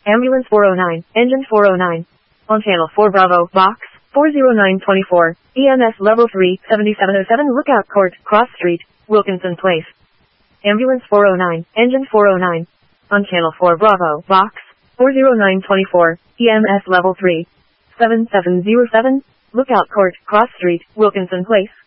Ambulance 409, Engine 409. On Channel 4 Bravo, Box 40924, EMS Level 3, 7707 Lookout Court, Cross Street, Wilkinson Place. Ambulance 409, Engine 409. On Channel 4 Bravo, Box 40924, EMS Level 3, 7707, Lookout Court, Cross Street, Wilkinson Place.